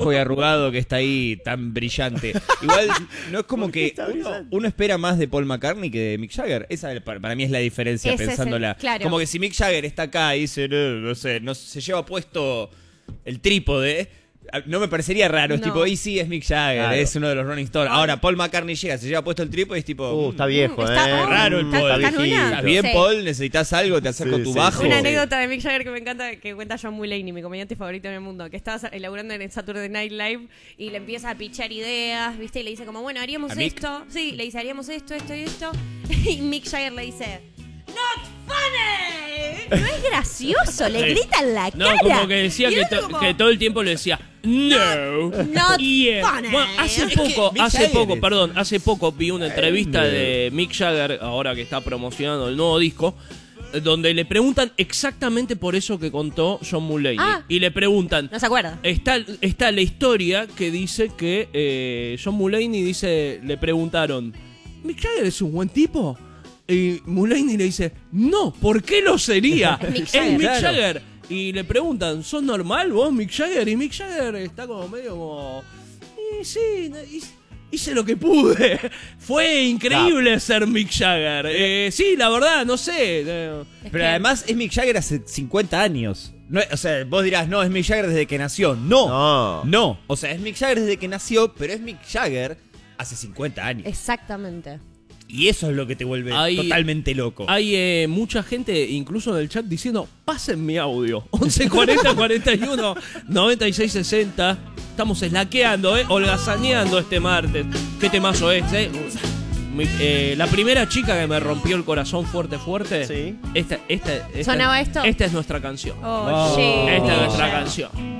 viejo y arrugado que está ahí tan brillante. Igual, no es como que uno espera más de Paul McCartney que de Mick Jagger. Esa para mí es la diferencia, Ese pensándola. es claro. Como que si Mick Jagger está acá y dice, no sé, no se lleva puesto el trípode, no me parecería raro. Es tipo, y sí, es Mick Jagger, Claro. es uno de los Rolling Stones. Ahora, Paul McCartney llega, se lleva puesto el trípode y es tipo... Está viejo, Está raro el Paul. ¿Estás en una? ¿Estás bien, Sí. Paul? ¿Necesitas algo? ¿Te acerco Sí, tu sí, bajo? Una anécdota de Mick Jagger que me encanta, que cuenta John Mulaney, mi comediante favorito en el mundo, que estaba laburando en el Saturday Night Live y le empieza a pichar ideas, ¿viste? Y le dice como, bueno, haríamos ¿A Mick? esto. Sí, le dice, haríamos esto, esto y esto. Y Mick Jagger le dice, ¡Not funny! No es gracioso, le grita en la No, cara. como que decía Y que, el otro como, que todo el tiempo le decía no. Not Yeah. funny. Bueno, hace Es que Mick Jagger hace poco vi una entrevista de Mick Jagger, ahora que está promocionando el nuevo disco, donde le preguntan exactamente por eso que contó John Mulaney. Ah. Y le preguntan, No se acuerda. está la historia que dice que John Mulaney dice, le preguntaron, ¿Mick Jagger es un buen tipo? Y Mulaney le dice, no, ¿por qué lo sería? Es Mick Es Jagger. Mick Claro. Jagger. Y le preguntan, ¿sos normal vos, Mick Jagger? Y Mick Jagger está como medio como... Y sí, hice lo que pude. Fue increíble ser Mick Jagger. Sí, la verdad, no sé. Pero además es Mick Jagger hace 50 años. No, o sea, vos dirás, no, es Mick Jagger desde que nació. No. O sea, es Mick Jagger desde que nació, pero es Mick Jagger hace 50 años. Exactamente. Y eso es lo que te vuelve totalmente loco. Hay mucha gente, incluso en el chat, diciendo, pasen mi audio. 11 40 41 96 60. Estamos slackeando, holgazaneando este martes. ¿Qué temazo es, la primera chica que me rompió el corazón fuerte. Sí. Esta ¿Sonaba esto? Esta es nuestra canción. Oh, shit. Esta es nuestra canción.